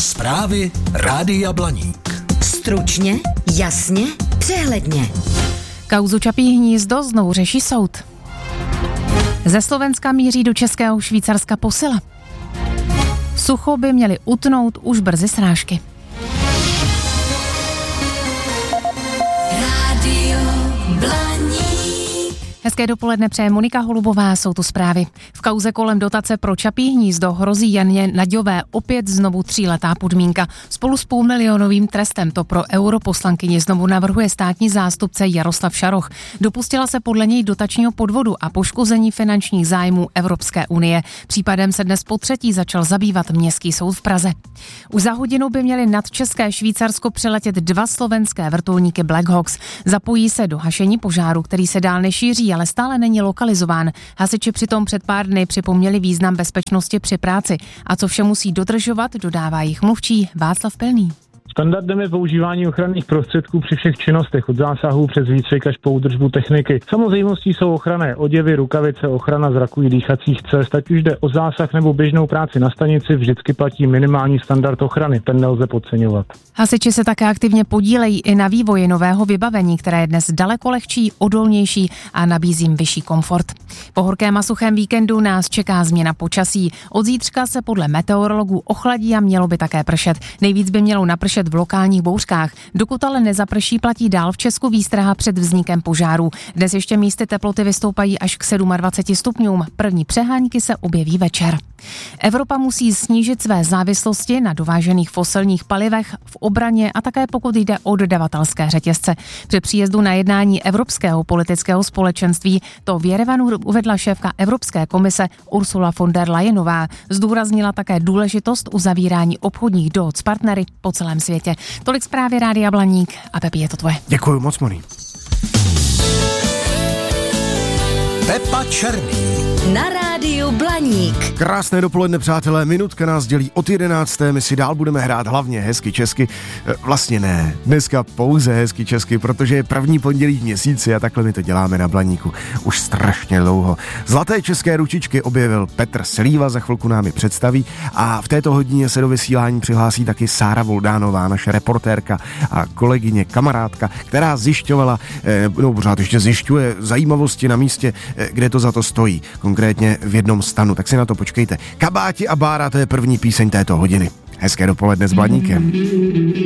Zprávy Rádia Blaník. Stručně, jasně, přehledně. Kauzu Čapí hnízdo znovu řeší soud. Ze Slovenska míří do českého Švýcarska posila. Sucho by měly utnout už brzy srážky. Rádio Blaník. Hezké dopoledne přeje Monika Holubová, jsou tu zprávy. V kauze kolem dotace pro Čapí hnízdo hrozí Janě Naďové opět znovu 3letá podmínka. Spolu s půlmilionovým trestem to pro europoslankyni znovu navrhuje státní zástupce Jaroslav Šaroch. Dopustila se podle něj dotačního podvodu a poškození finančních zájmů Evropské unie. Případem se dnes potřetí začal zabývat Městský soud v Praze. Už za hodinu by měly nad České Švýcarsko přeletět 2 slovenské vrtulníky Black Hawks. Zapojí se do hašení požáru, který se dál nešíří, ale stále není lokalizován. Hasiči přitom před pár dny připomněli význam bezpečnosti při práci. A co vše musí dodržovat, dodává jejich mluvčí Václav Pilný. Standardem je používání ochranných prostředků při všech činnostech, od zásahů přes výcvik až po údržbu techniky. Samozřejmostí jsou ochranné oděvy, rukavice, ochrana zraku i dýchacích cest. Ať už jde o zásah nebo běžnou práci na stanici, vždycky platí minimální standard ochrany, ten nelze podceňovat. Hasiči se také aktivně podílejí i na vývoji nového vybavení, které je dnes daleko lehčí, odolnější a nabízí jim vyšší komfort. Po horkém a suchém víkendu nás čeká změna počasí. Od zítřka se podle meteorologů ochladí a mělo by také pršet. Nejvíc by mělo napršet v lokálních bouřkách. Dokud ale nezaprší, platí dál v Česku výstraha před vznikem požárů. Dnes ještě místy teploty vystoupají až k 27 stupňům. První přehánky se objeví večer. Evropa musí snížit své závislosti na dovážených fosilních palivech v obraně a také pokud jde o dodavatelské řetězce. Při příjezdu na jednání Evropského politického společenství to v Jerevanu uvedla šéfka Evropské komise Ursula von der Leyenová. Zdůraznila také důležitost uzavírání obchodních dohod s partnery po celém světě. Tolik zprávy Rádia Blaník a Pepi, je to tvoje. Děkuju moc, Moni. Pepa Černý. Na Rádiu Blaník. Krásné dopoledne, přátelé, minutka nás dělí od 11. My si dál budeme hrát hlavně hezky česky. Vlastně ne, dneska pouze hezky česky, protože je první pondělí v měsíci a takhle my to děláme na Blaníku už strašně dlouho. Zlaté české ručičky objevil Petr Slíva, za chvilku nám je představí a v této hodině se do vysílání přihlásí taky Sára Voldánová, naše reportérka a kolegyně, kamarádka, která zjišťovala, pořád ještě zjišťuje zajímavosti na místě, kde to za to stojí, konkrétně v jednom stanu, tak si na to počkejte. Kabáti a Bára, to je první píseň této hodiny. Hezké dopoledne s Blaníkem.